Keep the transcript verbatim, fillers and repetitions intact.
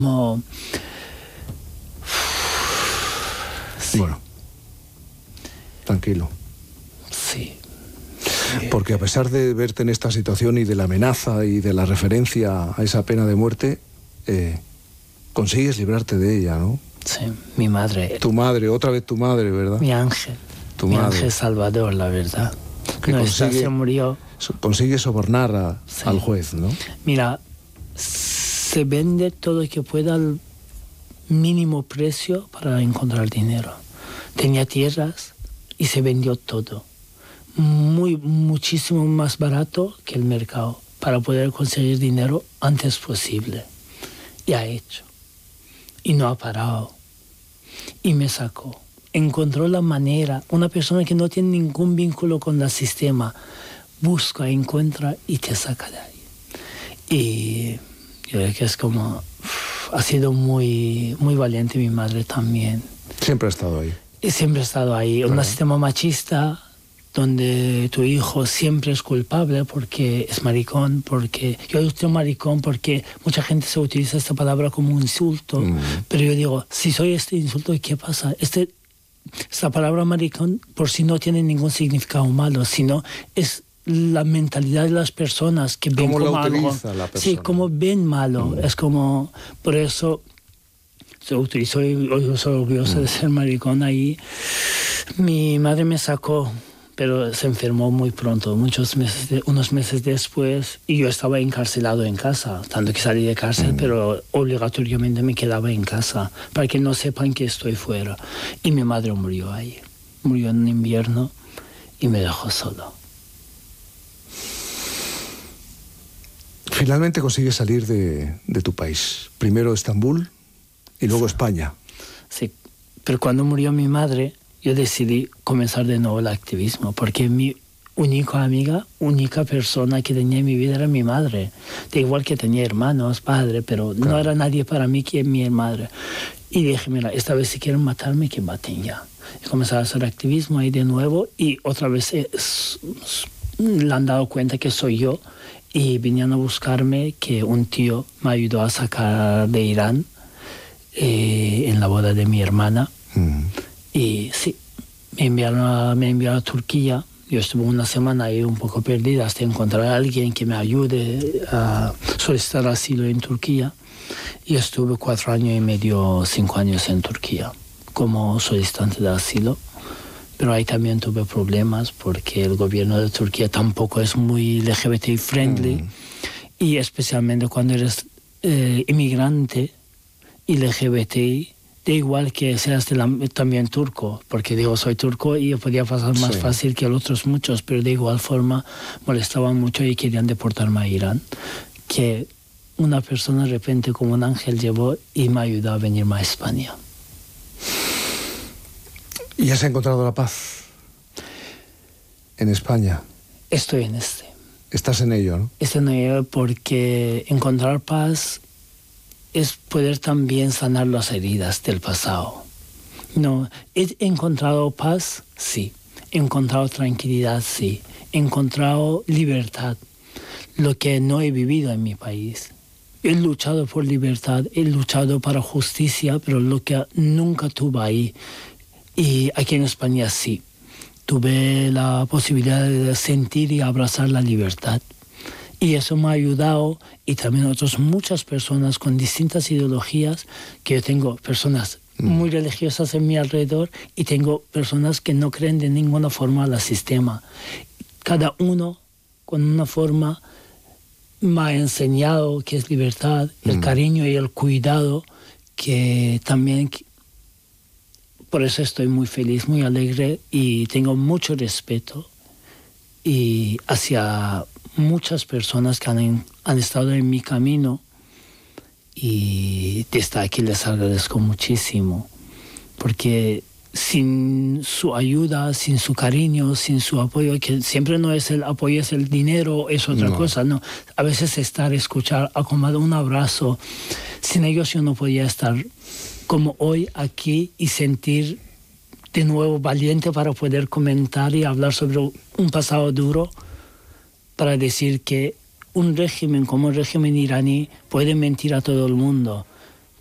Como... Sí. Bueno, tranquilo. Sí. Porque a pesar de verte en esta situación y de la amenaza y de la referencia a esa pena de muerte, eh, consigues librarte de ella, ¿no? Sí, mi madre. Tu madre, otra vez tu madre, ¿verdad? Mi ángel. Tu mi madre. ángel salvador, la verdad. Que no, consigue, esta se murió. Consigue sobornar a, Sí. al juez, ¿no? Mira, se vende todo lo que pueda al mínimo precio para encontrar dinero. Tenía tierras y se vendió todo. Muy, muchísimo más barato que el mercado para poder conseguir dinero antes posible. Y ha hecho. Y no ha parado. Y me sacó. Encontró la manera. Una persona que no tiene ningún vínculo con el sistema busca, encuentra y te saca de ahí. Y yo creo que es como... Uf, ha sido muy, muy valiente mi madre también. Siempre ha estado ahí. Y siempre ha estado ahí. Claro. Un sistema machista donde tu hijo siempre es culpable porque es maricón, porque... Yo digo maricón porque mucha gente se utiliza esta palabra como un insulto, mm. pero yo digo, si soy este insulto, ¿qué pasa? Este, esta palabra maricón por sí no tiene ningún significado malo, sino es la mentalidad de las personas que ven como algo... La sí, como ven malo. Mm. Es como... Por eso se utilizó y yo soy orgulloso mm. de ser maricón ahí. Mi madre me sacó... pero se enfermó muy pronto, muchos meses de, unos meses después, y yo estaba encarcelado en casa, tanto que salí de cárcel, mm. pero obligatoriamente me quedaba en casa, para que no sepan que estoy fuera. Y mi madre murió ahí, murió en invierno y me dejó solo. Finalmente consigues salir de, de tu país, primero Estambul y luego sí. España. Sí, pero cuando murió mi madre, yo decidí comenzar de nuevo el activismo, porque mi única amiga, única persona que tenía en mi vida era mi madre. De igual que tenía hermanos, padre, pero claro. no era nadie para mí que mi madre. Y dije, mira, esta vez si quieren matarme, que maten ya. Y comencé a hacer activismo ahí de nuevo, y otra vez es, le han dado cuenta que soy yo, y vinieron a buscarme, que un tío me ayudó a sacar de Irán eh, en la boda de mi hermana. Mm. Y sí, me enviaron, a, me enviaron a Turquía. Yo estuve una semana ahí un poco perdida hasta encontrar a alguien que me ayude a solicitar asilo en Turquía. Y estuve cuatro años y medio, cinco años en Turquía como solicitante de asilo. Pero ahí también tuve problemas porque el gobierno de Turquía tampoco es muy L G B T I friendly. Mm. Y especialmente cuando eres eh, inmigrante y L G B T I, da igual que seas de la, también turco, porque digo, soy turco y yo podía pasar más sí. fácil que los otros muchos, pero de igual forma molestaban mucho y querían deportarme a Irán, que una persona de repente como un ángel llevó y me ayudó a venirme a España. ¿Y has encontrado la paz en España? Estoy en este. Estás en ello, ¿no? Estoy en ello porque encontrar paz es poder también sanar las heridas del pasado. No, he encontrado paz, sí. He encontrado tranquilidad, sí. He encontrado libertad, lo que no he vivido en mi país. He luchado por libertad, he luchado para justicia, pero lo que nunca tuve ahí. Y aquí en España sí. Tuve la posibilidad de sentir y abrazar la libertad. Y eso me ha ayudado, y también otras muchas personas con distintas ideologías, que yo tengo personas mm. muy religiosas en mi alrededor y tengo personas que no creen de ninguna forma al sistema. Cada uno con una forma me ha enseñado qué es libertad, mm. el cariño y el cuidado, que también... Por eso estoy muy feliz, muy alegre y tengo mucho respeto y hacia muchas personas que han, han estado en mi camino, y desde aquí les agradezco muchísimo, porque sin su ayuda, sin su cariño, sin su apoyo, que siempre no es el apoyo, es el dinero, es otra no. cosa, no. A veces estar, escuchar, acomodar un abrazo, sin ellos yo no podía estar como hoy aquí y sentir de nuevo valiente para poder comentar y hablar sobre un pasado duro, para decir que un régimen como el régimen iraní puede mentir a todo el mundo,